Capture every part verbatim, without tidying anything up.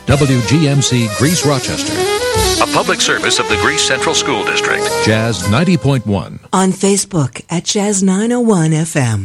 W G M C Greece Rochester. A public service of the Greece Central School District. Jazz ninety point one. On Facebook at Jazz nine oh one F M.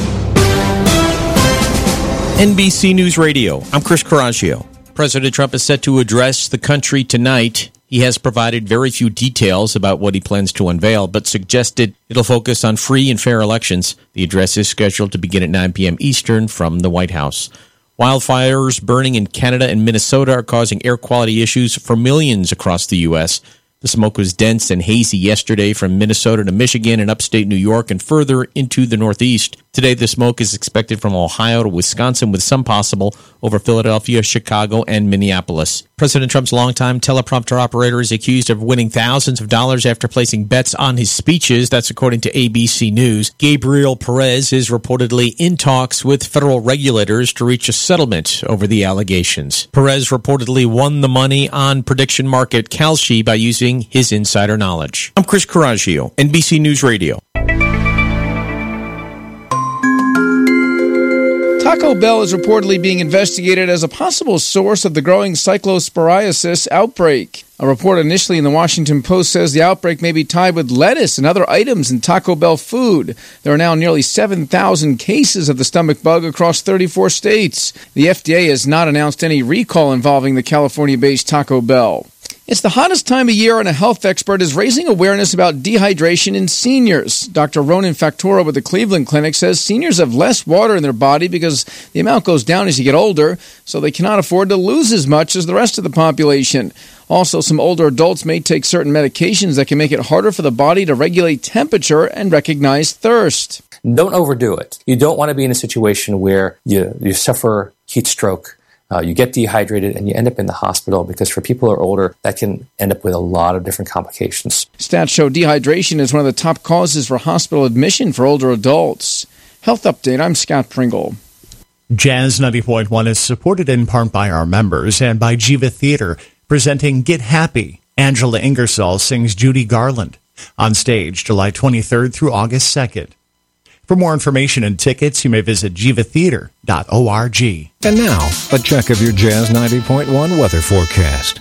N B C News Radio. I'm Chris Coraggio. President Trump is set to address the country tonight. He has provided very few details about what he plans to unveil, but suggested it'll focus on free and fair elections. The address is scheduled to begin at nine p.m. Eastern from the White House. Wildfires burning in Canada and Minnesota are causing air quality issues for millions across the U S The smoke was dense and hazy yesterday from Minnesota to Michigan and upstate New York and further into the Northeast. Today, the smoke is expected from Ohio to Wisconsin, with some possible over Philadelphia, Chicago, and Minneapolis. President Trump's longtime teleprompter operator is accused of winning thousands of dollars after placing bets on his speeches. That's according to A B C News. Gabriel Perez is reportedly in talks with federal regulators to reach a settlement over the allegations. Perez reportedly won the money on prediction market Kalshi by using his insider knowledge. I'm Chris Coraggio, N B C News Radio. Taco Bell is reportedly being investigated as a possible source of the growing cyclosporiasis outbreak. A report initially in the Washington Post says the outbreak may be tied with lettuce and other items in Taco Bell food. There are now nearly seven thousand cases of the stomach bug across thirty-four states. The F D A has not announced any recall involving the California-based Taco Bell. It's the hottest time of year, and a health expert is raising awareness about dehydration in seniors. Doctor Ronan Factora with the Cleveland Clinic says seniors have less water in their body because the amount goes down as you get older, so they cannot afford to lose as much as the rest of the population. Also, some older adults may take certain medications that can make it harder for the body to regulate temperature and recognize thirst. Don't overdo it. You don't want to be in a situation where you, you suffer heat stroke. Uh, you get dehydrated and you end up in the hospital, because for people who are older, that can end up with a lot of different complications. Stats show dehydration is one of the top causes for hospital admission for older adults. Health Update, I'm Scott Pringle. Jazz ninety point one is supported in part by our members and by Jiva Theater, presenting Get Happy. Angela Ingersoll sings Judy Garland. On stage July twenty-third through August second. For more information and tickets, you may visit jiva theater dot org. And now, a check of your Jazz ninety point one weather forecast.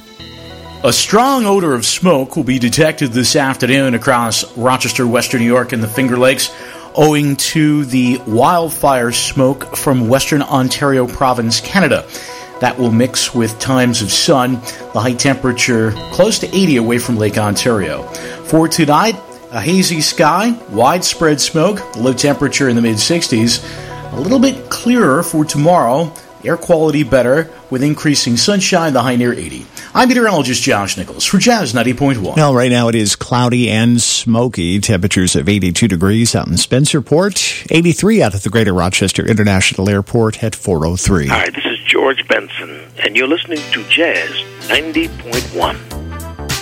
A strong odor of smoke will be detected this afternoon across Rochester, Western New York, and the Finger Lakes, owing to the wildfire smoke from Western Ontario Province, Canada. That will mix with times of sun, the high temperature close to eighty away from Lake Ontario. For tonight, a hazy sky, widespread smoke, low temperature in the mid-sixties. A little bit clearer for tomorrow, air quality better with increasing sunshine, the high near eighty. I'm meteorologist Josh Nichols for Jazz ninety point one. Well, right now it is cloudy and smoky. Temperatures of eighty-two degrees out in Spencerport, eighty-three out at the Greater Rochester International Airport at four oh three. Hi, this is George Benson, and you're listening to Jazz ninety point one.